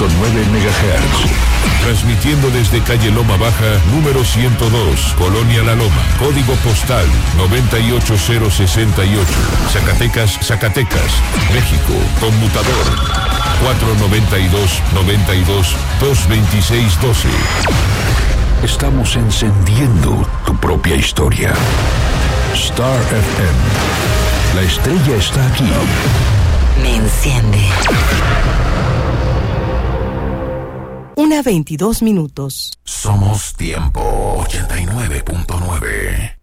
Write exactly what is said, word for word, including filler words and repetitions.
punto nueve megahertz. Transmitiendo desde calle Loma Baja, número ciento dos, Colonia La Loma, código postal noventa y ocho mil sesenta y ocho, Zacatecas, Zacatecas, México, conmutador cuatro noventa y dos, noventa y dos, dos veintiséis doce. Estamos encendiendo tu propia historia. Star F M. La estrella está aquí. Me enciende. Una veintidós minutos. Somos Tiempo ochenta y nueve punto nueve.